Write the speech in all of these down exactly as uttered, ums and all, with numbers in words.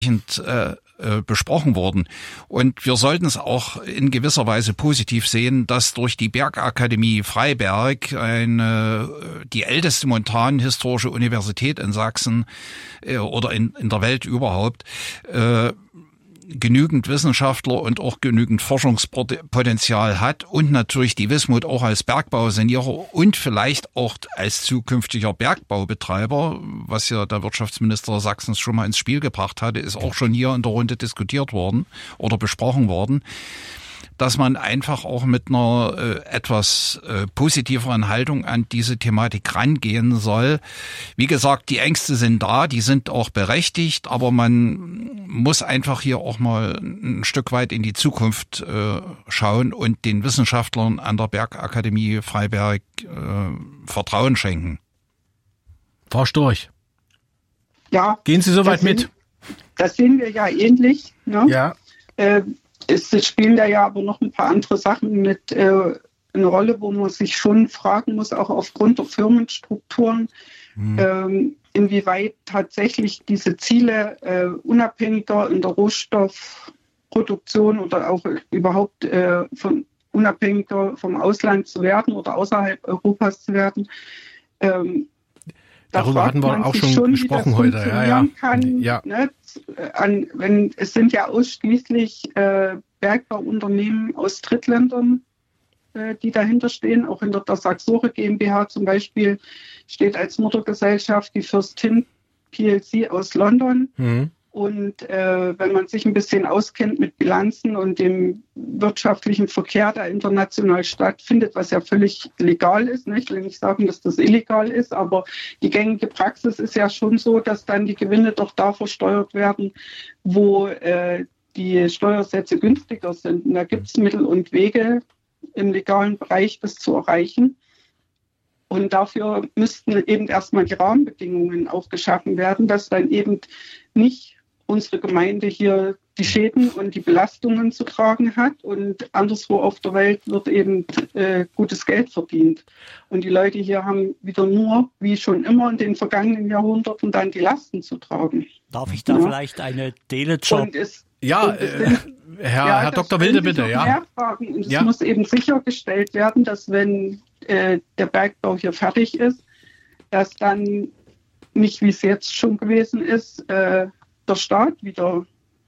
äh, besprochen worden. Und wir sollten es auch in gewisser Weise positiv sehen, dass durch die Bergakademie Freiberg eine, die älteste montanhistorische Universität in Sachsen äh, oder in, in der Welt überhaupt, äh, genügend Wissenschaftler und auch genügend Forschungspotenzial hat und natürlich die Wismut auch als Bergbausanierer und vielleicht auch als zukünftiger Bergbaubetreiber, was ja der Wirtschaftsminister Sachsens schon mal ins Spiel gebracht hatte, ist auch schon hier in der Runde diskutiert worden oder besprochen worden, dass man einfach auch mit einer äh, etwas äh, positiveren Haltung an diese Thematik rangehen soll. Wie gesagt, die Ängste sind da, die sind auch berechtigt, aber man muss einfach hier auch mal ein Stück weit in die Zukunft äh, schauen und den Wissenschaftlern an der Bergakademie Freiberg äh, Vertrauen schenken. Frau Storch, ja, gehen Sie soweit mit? Das sehen wir ja ähnlich. Ne? Ja. Äh, Es spielen da ja aber noch ein paar andere Sachen mit äh, eine Rolle, wo man sich schon fragen muss, auch aufgrund der Firmenstrukturen, hm. ähm, inwieweit tatsächlich diese Ziele äh, unabhängiger in der Rohstoffproduktion oder auch überhaupt äh, von, unabhängiger vom Ausland zu werden oder außerhalb Europas zu werden. Ähm, Darüber hatten wir auch schon, schon gesprochen heute. Ja, ja. Kann, ja. Ne, an, wenn, es sind ja ausschließlich äh, Bergbauunternehmen aus Drittländern, äh, die dahinter stehen. Auch hinter der Saxore GmbH zum Beispiel steht als Muttergesellschaft die Fürstin P L C aus London. Mhm. Und äh, wenn man sich ein bisschen auskennt mit Bilanzen und dem wirtschaftlichen Verkehr, der international stattfindet, was ja völlig legal ist, ne? Ich will nicht sagen, dass das illegal ist, aber die gängige Praxis ist ja schon so, dass dann die Gewinne doch da versteuert werden, wo äh, die Steuersätze günstiger sind. Und da gibt es Mittel und Wege im legalen Bereich, das zu erreichen. Und dafür müssten eben erstmal die Rahmenbedingungen auch geschaffen werden, dass dann eben nicht unsere Gemeinde hier die Schäden und die Belastungen zu tragen hat und anderswo auf der Welt wird eben äh, gutes Geld verdient. Und die Leute hier haben wieder nur, wie schon immer in den vergangenen Jahrhunderten, dann die Lasten zu tragen. Darf ich da ja. vielleicht eine Delejob? Ja, und es sind, äh, Herr, ja, Herr Doktor Wilde, bitte. Ja. Und es ja. muss eben sichergestellt werden, dass wenn äh, der Bergbau hier fertig ist, dass dann nicht, wie es jetzt schon gewesen ist, äh, der Staat wieder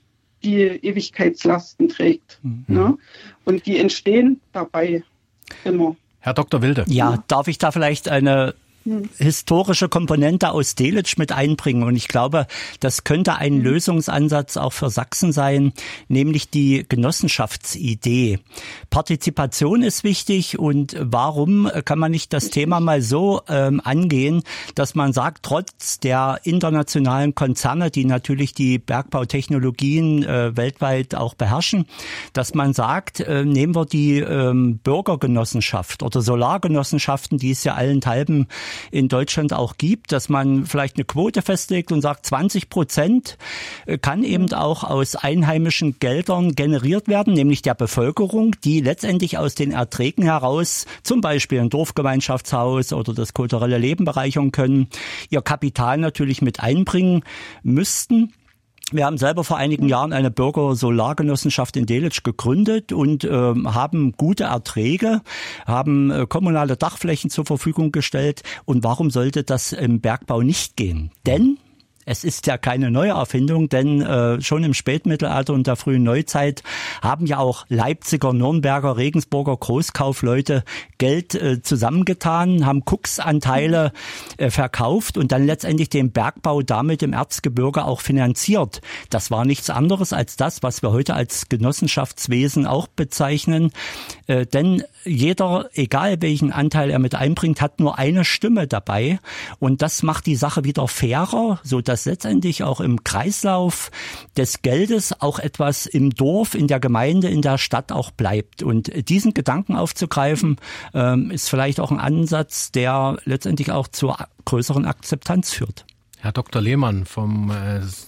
die Ewigkeitslasten trägt. Mhm. Ne? Und die entstehen dabei immer. Herr Doktor Wilde. Ja, ja. Darf ich da vielleicht eine historische Komponente aus Delitzsch mit einbringen. Und ich glaube, das könnte ein Lösungsansatz auch für Sachsen sein, nämlich die Genossenschaftsidee. Partizipation ist wichtig und warum kann man nicht das Thema mal so ähm, angehen, dass man sagt, trotz der internationalen Konzerne, die natürlich die Bergbautechnologien äh, weltweit auch beherrschen, dass man sagt, äh, nehmen wir die ähm, Bürgergenossenschaft oder Solargenossenschaften, die es ja allenthalben in Deutschland auch gibt, dass man vielleicht eine Quote festlegt und sagt, zwanzig Prozent kann eben auch aus einheimischen Geldern generiert werden, nämlich der Bevölkerung, die letztendlich aus den Erträgen heraus zum Beispiel ein Dorfgemeinschaftshaus oder das kulturelle Leben bereichern können, ihr Kapital natürlich mit einbringen müssten. Wir haben selber vor einigen Jahren eine Bürger-Solargenossenschaft in Delitzsch gegründet und äh, haben gute Erträge, haben äh, kommunale Dachflächen zur Verfügung gestellt. Und warum sollte das im Bergbau nicht gehen? Denn es ist ja keine neue Erfindung, denn äh, schon im Spätmittelalter und der frühen Neuzeit haben ja auch Leipziger, Nürnberger, Regensburger Großkaufleute Geld äh, zusammengetan, haben Kuxanteile äh, verkauft und dann letztendlich den Bergbau damit im Erzgebirge auch finanziert. Das war nichts anderes als das, was wir heute als Genossenschaftswesen auch bezeichnen. Äh, denn jeder, egal welchen Anteil er mit einbringt, hat nur eine Stimme dabei. Und das macht die Sache wieder fairer, so dass letztendlich auch im Kreislauf des Geldes auch etwas im Dorf, in der Gemeinde, in der Stadt auch bleibt. Und diesen Gedanken aufzugreifen, ähm, ist vielleicht auch ein Ansatz, der letztendlich auch zur größeren Akzeptanz führt. Herr Doktor Lehmann vom äh,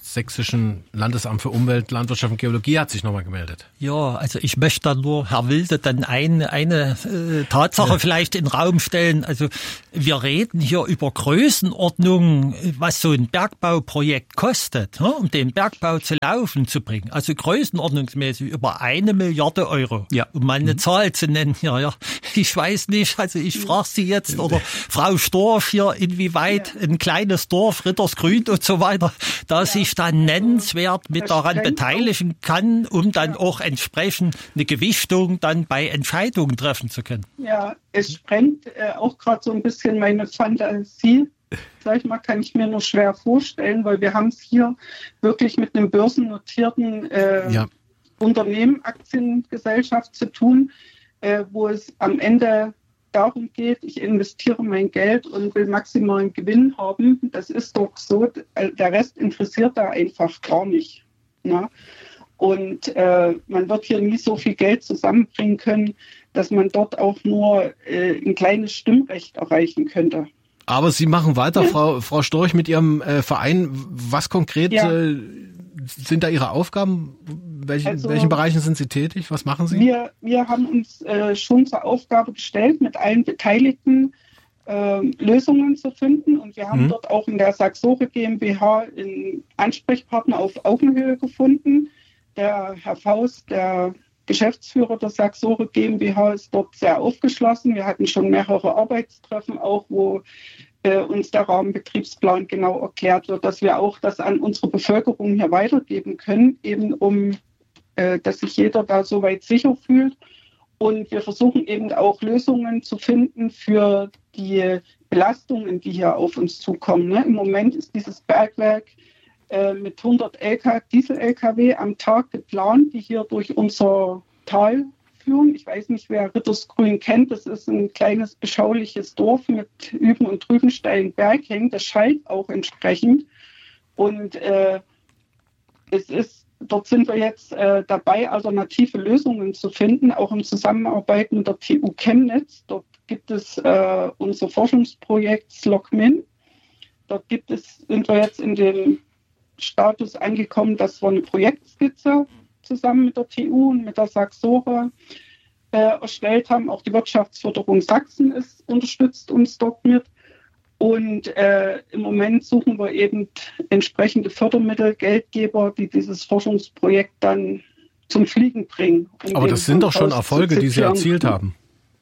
Sächsischen Landesamt für Umwelt, Landwirtschaft und Geologie hat sich nochmal gemeldet. Ja, also ich möchte da nur, Herr Wilde, dann eine, eine äh, Tatsache ja. vielleicht in den Raum stellen. Also wir reden hier über Größenordnungen, was so ein Bergbauprojekt kostet, ne, um den Bergbau zu laufen zu bringen. Also größenordnungsmäßig über eine Milliarde Euro. Ja. Um mal eine mhm. Zahl zu nennen hier. Ja. Ich weiß nicht, also ich frage Sie jetzt, oder Frau Storff hier, inwieweit ja. ein kleines Dorf, Rittersgrün und so weiter, da ja. sich dann nennenswert mit daran beteiligen kann, um dann auch entsprechend eine Gewichtung dann bei Entscheidungen treffen zu können. Ja, es sprengt äh, auch gerade so ein bisschen meine Fantasie. Sag ich mal, kann ich mir nur schwer vorstellen, weil wir haben es hier wirklich mit einem börsennotierten äh, ja. Unternehmen, Aktiengesellschaft zu tun, äh, wo es am Ende darum geht, ich investiere mein Geld und will maximalen Gewinn haben. Das ist doch so, der Rest interessiert da einfach gar nicht. Ne? Und äh, man wird hier nie so viel Geld zusammenbringen können, dass man dort auch nur äh, ein kleines Stimmrecht erreichen könnte. Aber Sie machen weiter, ja. Frau, Frau Storch, mit Ihrem äh, Verein. Was konkret ja. äh, sind da Ihre Aufgaben? Welche, also, in welchen Bereichen sind Sie tätig? Was machen Sie? Wir, wir haben uns äh, schon zur Aufgabe gestellt, mit allen Beteiligten äh, Lösungen zu finden. Und wir haben mhm. dort auch in der Saxore GmbH einen Ansprechpartner auf Augenhöhe gefunden. Der Herr Faust, der Geschäftsführer der Saxore GmbH, ist dort sehr aufgeschlossen. Wir hatten schon mehrere Arbeitstreffen auch, wo äh, uns der Rahmenbetriebsplan genau erklärt wird, dass wir auch das an unsere Bevölkerung hier weitergeben können, eben um dass sich jeder da soweit sicher fühlt. Und wir versuchen eben auch Lösungen zu finden für die Belastungen, die hier auf uns zukommen. Ne? Im Moment ist dieses Bergwerk äh, mit hundert L K Diesel-L K W am Tag geplant, die hier durch unser Tal führen. Ich weiß nicht, wer Rittersgrün kennt. Das ist ein kleines, beschauliches Dorf mit üben und drüben steilen Berghängen. Das schallt auch entsprechend. Und äh, es ist Dort sind wir jetzt äh, dabei, alternative Lösungen zu finden, auch in Zusammenarbeit mit der T U Chemnitz. Dort gibt es äh, unser Forschungsprojekt SLOCMIN. Dort gibt es, sind wir jetzt in dem Status angekommen, dass wir eine Projektskizze zusammen mit der T U und mit der Saxore äh, erstellt haben. Auch die Wirtschaftsförderung Sachsen ist, unterstützt uns dort mit. Und äh, im Moment suchen wir eben entsprechende Fördermittel, Geldgeber, die dieses Forschungsprojekt dann zum Fliegen bringen. Um Aber das sind doch schon Erfolge, die Sie erzielt haben.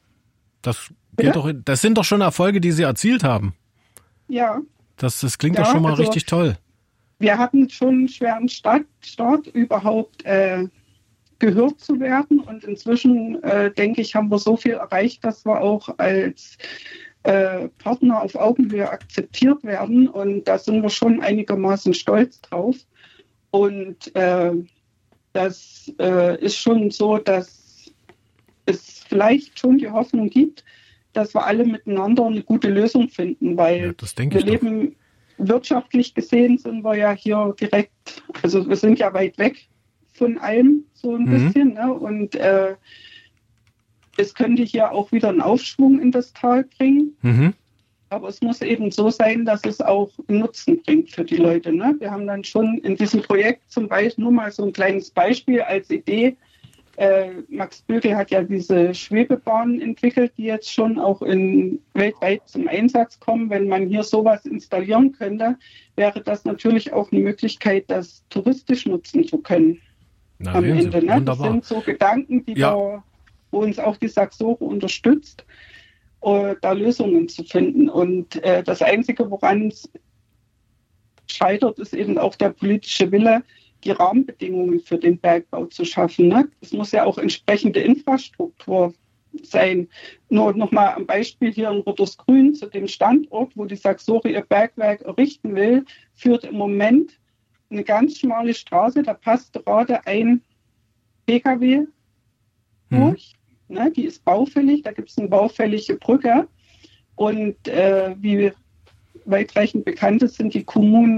Das, geht doch, das sind doch schon Erfolge, die Sie erzielt haben. Ja. Das, das klingt ja, doch schon mal also, richtig toll. Wir hatten schon einen schweren Start, Start überhaupt äh, gehört zu werden. Und inzwischen, äh, denke ich, haben wir so viel erreicht, dass wir auch als Partner auf Augenhöhe akzeptiert werden, und da sind wir schon einigermaßen stolz drauf. Und äh, das äh, ist schon so, dass es vielleicht schon die Hoffnung gibt, dass wir alle miteinander eine gute Lösung finden, weil ja, das denke wir ich leben doch. Wirtschaftlich gesehen sind wir ja hier direkt, also wir sind ja weit weg von allem so ein mhm. bisschen, ne? Und äh, es könnte hier auch wieder einen Aufschwung in das Tal bringen. Mhm. Aber es muss eben so sein, dass es auch einen Nutzen bringt für die Leute. Ne? Wir haben dann schon in diesem Projekt zum Beispiel nur mal so ein kleines Beispiel als Idee. Äh, Max Bögel hat ja diese Schwebebahnen entwickelt, die jetzt schon auch in, weltweit zum Einsatz kommen. Wenn man hier sowas installieren könnte, wäre das natürlich auch eine Möglichkeit, das touristisch nutzen zu können. Na, am Ende. Ne? Das wunderbar. sind so Gedanken, die ja. wir wo uns auch die Saxore unterstützt, uh, da Lösungen zu finden. Und uh, das Einzige, woran es scheitert, ist eben auch der politische Wille, die Rahmenbedingungen für den Bergbau zu schaffen. Ne? Es muss ja auch entsprechende Infrastruktur sein. Nur nochmal am Beispiel hier in Rittersgrün zu dem Standort, wo die Saxore ihr Bergwerk errichten will, führt im Moment eine ganz schmale Straße, da passt gerade ein P K W durch. Mhm. Ne, die ist baufällig, da gibt es eine baufällige Brücke. Und äh, wie weitreichend bekannt ist, sind die Kommunen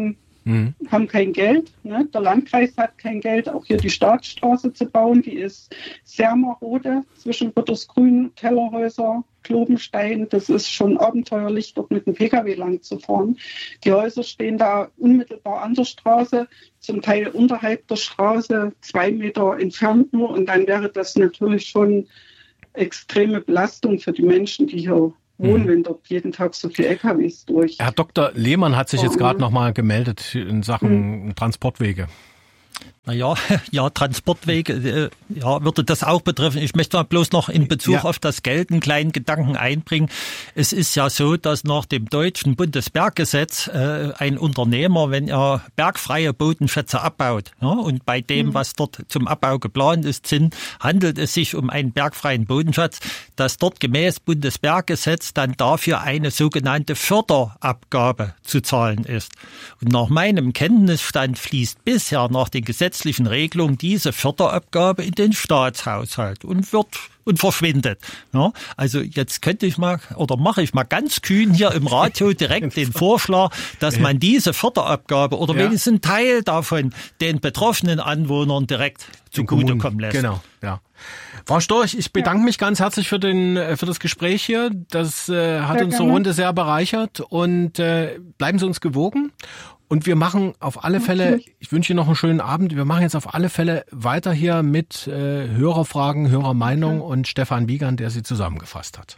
mhm. haben kein Geld. Ne? Der Landkreis hat kein Geld, auch hier die Staatsstraße zu bauen. Die ist sehr marode zwischen Buttersgrün, Tellerhäuser, Klobenstein. Das ist schon abenteuerlich, dort mit dem Pkw lang zu fahren. Die Häuser stehen da unmittelbar an der Straße, zum Teil unterhalb der Straße, zwei Meter entfernt nur. Und dann wäre das natürlich schon extreme Belastung für die Menschen, die hier wohnen, wenn dort jeden Tag so viele L K Ws durch. Herr Doktor Lehmann hat sich jetzt gerade noch mal gemeldet in Sachen mhm. Transportwege. Naja, ja, Transportwege, äh, ja, würde das auch betreffen. Ich möchte mal bloß noch in Bezug ja. auf das Geld einen kleinen Gedanken einbringen. Es ist ja so, dass nach dem deutschen Bundesberggesetz äh, ein Unternehmer, wenn er bergfreie Bodenschätze abbaut, ja, und bei dem, mhm. was dort zum Abbau geplant ist, sind, handelt es sich um einen bergfreien Bodenschatz, dass dort gemäß Bundesberggesetz dann dafür eine sogenannte Förderabgabe zu zahlen ist. Und nach meinem Kenntnisstand fließt bisher nach den gesetzlichen Regelung diese Förderabgabe in den Staatshaushalt und wird und verschwindet. Ja, also jetzt könnte ich mal oder mache ich mal ganz kühn hier im Radio direkt den Vorschlag, dass man diese Förderabgabe oder ja. wenigstens einen Teil davon den betroffenen Anwohnern direkt zugutekommen lässt. Genau, ja. Frau Storch, ich bedanke mich ganz herzlich für den für das Gespräch hier. Das äh, hat sehr unsere gerne. Runde sehr bereichert und äh, bleiben Sie uns gewogen. Und wir machen auf alle Fälle, ich wünsche Ihnen noch einen schönen Abend, wir machen jetzt auf alle Fälle weiter hier mit äh, Hörerfragen, Hörermeinung und Stefan Wiegand, der sie zusammengefasst hat.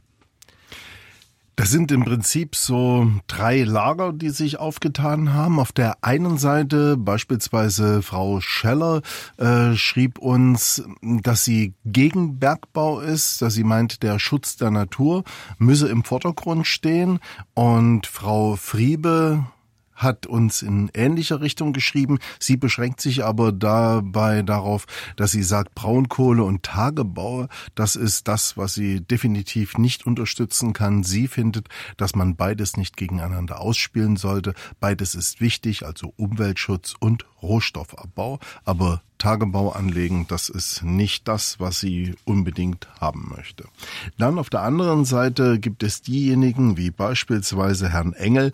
Das sind im Prinzip so drei Lager, die sich aufgetan haben. Auf der einen Seite beispielsweise Frau Scheller äh, schrieb uns, dass sie gegen Bergbau ist, dass sie meint, der Schutz der Natur müsse im Vordergrund stehen. Und Frau Friebe hat uns in ähnlicher Richtung geschrieben. Sie beschränkt sich aber dabei darauf, dass sie sagt, Braunkohle und Tagebau, das ist das, was sie definitiv nicht unterstützen kann. Sie findet, dass man beides nicht gegeneinander ausspielen sollte. Beides ist wichtig, also Umweltschutz und Rohstoffabbau. Aber Tagebau anlegen, das ist nicht das, was sie unbedingt haben möchte. Dann auf der anderen Seite gibt es diejenigen, wie beispielsweise Herrn Engel,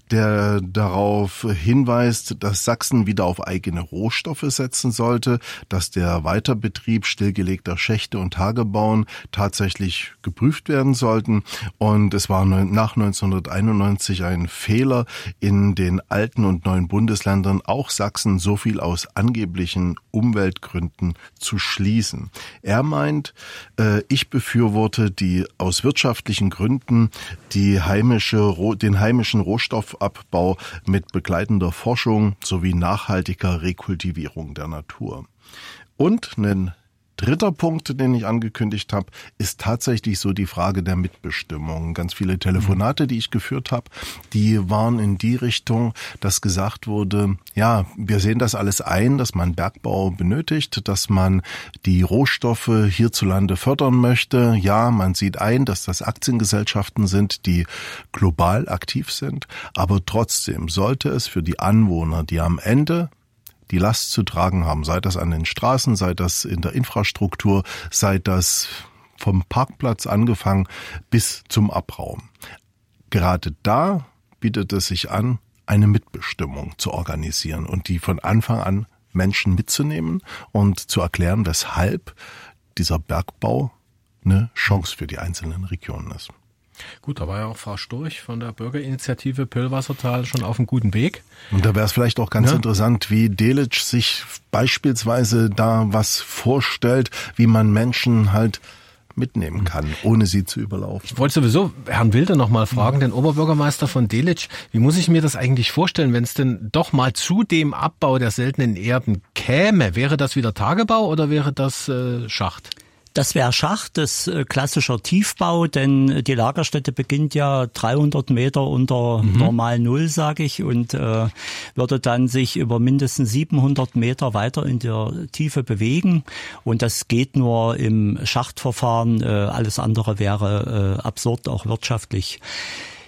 der darauf hinweist, dass Sachsen wieder auf eigene Rohstoffe setzen sollte, dass der Weiterbetrieb stillgelegter Schächte und Tagebauen tatsächlich geprüft werden sollten. Und es war nach neunzehnhunderteinundneunzig ein Fehler, in den alten und neuen Bundesländern auch Sachsen so viel aus angeblichen Umweltgründen zu schließen. Er meint, äh, ich befürworte die aus wirtschaftlichen Gründen die heimische, den heimischen Rohstoffabbau mit begleitender Forschung sowie nachhaltiger Rekultivierung der Natur. Und einen Dritter Punkt, den ich angekündigt habe, ist tatsächlich so die Frage der Mitbestimmung. Ganz viele Telefonate, die ich geführt habe, die waren in die Richtung, dass gesagt wurde, ja, wir sehen das alles ein, dass man Bergbau benötigt, dass man die Rohstoffe hierzulande fördern möchte. Ja, man sieht ein, dass das Aktiengesellschaften sind, die global aktiv sind. Aber trotzdem sollte es für die Anwohner, die am Ende die Last zu tragen haben, sei das an den Straßen, sei das in der Infrastruktur, sei das vom Parkplatz angefangen bis zum Abraum. Gerade da bietet es sich an, eine Mitbestimmung zu organisieren und die von Anfang an Menschen mitzunehmen und zu erklären, weshalb dieser Bergbau eine Chance für die einzelnen Regionen ist. Gut, da war ja auch Frau Storch von der Bürgerinitiative Pöllwassertal schon auf einem guten Weg. Und da wäre es vielleicht auch ganz ja. interessant, wie Delitzsch sich beispielsweise da was vorstellt, wie man Menschen halt mitnehmen kann, ohne sie zu überlaufen. Ich wollte sowieso Herrn Wilde noch mal fragen, den Oberbürgermeister von Delitzsch, wie muss ich mir das eigentlich vorstellen, wenn es denn doch mal zu dem Abbau der seltenen Erden käme? Wäre das wieder Tagebau oder wäre das äh, Schacht? Das wäre Schacht, das äh, klassischer Tiefbau, denn die Lagerstätte beginnt ja dreihundert Meter unter mhm. normal Null, sage ich, und äh, würde dann sich über mindestens siebenhundert Meter weiter in der Tiefe bewegen. Und das geht nur im Schachtverfahren. Äh, alles andere wäre äh, absurd, auch wirtschaftlich.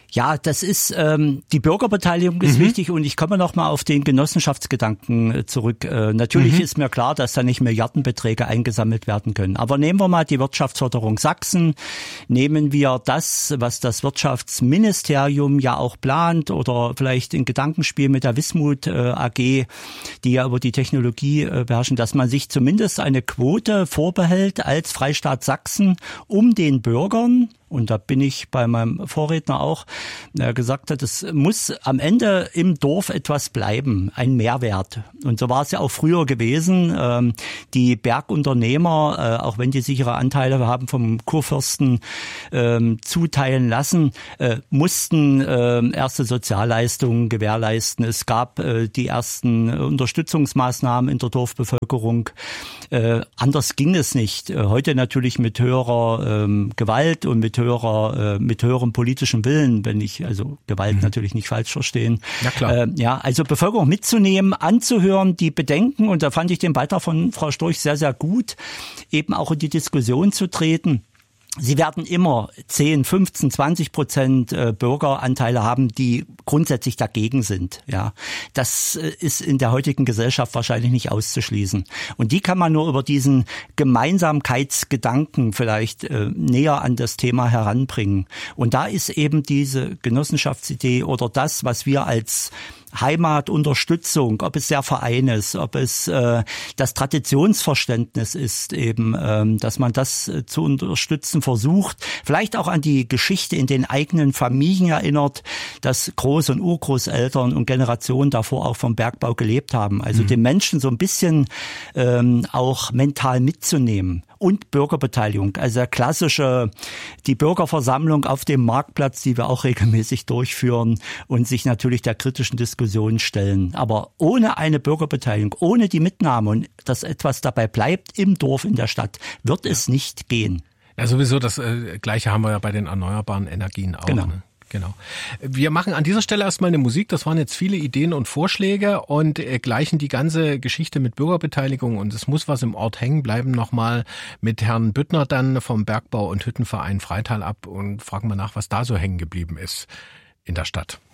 Ja, das ist ähm, die Bürgerbeteiligung ist mhm. wichtig und ich komme noch mal auf den Genossenschaftsgedanken zurück. Äh, natürlich mhm. ist mir klar, dass da nicht Milliardenbeträge eingesammelt werden können. Aber nehmen wir mal die Wirtschaftsförderung Sachsen, nehmen wir das, was das Wirtschaftsministerium ja auch plant oder vielleicht ein Gedankenspiel mit der Wismut äh, A G, die ja über die Technologie äh, beherrschen, dass man sich zumindest eine Quote vorbehält als Freistaat Sachsen, um den Bürgern, und da bin ich bei meinem Vorredner auch, der gesagt hat, es muss am Ende im Dorf etwas bleiben, ein Mehrwert. Und so war es ja auch früher gewesen. Die Bergunternehmer, auch wenn die sich ihre Anteile haben vom Kurfürsten zuteilen lassen, mussten erste Sozialleistungen gewährleisten. Es gab die ersten Unterstützungsmaßnahmen in der Dorfbevölkerung. Anders ging es nicht. Heute natürlich mit höherer Gewalt und mit höherer, äh, mit höherem politischen Willen, wenn ich also Gewalt mhm. natürlich nicht falsch verstehen. Ja, klar. Äh, ja, also Bevölkerung mitzunehmen, anzuhören, die Bedenken, und da fand ich den Beitrag von Frau Storch sehr, sehr gut, eben auch in die Diskussion zu treten. Sie werden immer zehn, fünfzehn, zwanzig Prozent Bürgeranteile haben, die grundsätzlich dagegen sind. Ja, das ist in der heutigen Gesellschaft wahrscheinlich nicht auszuschließen. Und die kann man nur über diesen Gemeinsamkeitsgedanken vielleicht äh, näher an das Thema heranbringen. Und da ist eben diese Genossenschaftsidee oder das, was wir als Heimatunterstützung, ob es der Verein ist, ob es äh, das Traditionsverständnis ist, eben, ähm, dass man das äh, zu unterstützen versucht, vielleicht auch an die Geschichte in den eigenen Familien erinnert, dass Groß- und Urgroßeltern und Generationen davor auch vom Bergbau gelebt haben. Also mhm. den Menschen so ein bisschen ähm, auch mental mitzunehmen. Und Bürgerbeteiligung, also der klassische, die Bürgerversammlung auf dem Marktplatz, die wir auch regelmäßig durchführen und sich natürlich der kritischen Diskussion stellen. Aber ohne eine Bürgerbeteiligung, ohne die Mitnahme und dass etwas dabei bleibt im Dorf, in der Stadt, wird ja. es nicht gehen. Ja, sowieso das äh, Gleiche haben wir ja bei den erneuerbaren Energien auch. Genau. Ne? Genau. Wir machen an dieser Stelle erstmal eine Musik. Das waren jetzt viele Ideen und Vorschläge und äh, gleichen die ganze Geschichte mit Bürgerbeteiligung und es muss was im Ort hängen bleiben nochmal mit Herrn Büttner dann vom Bergbau- und Hüttenverein Freital ab und fragen mal nach, was da so hängen geblieben ist in der Stadt.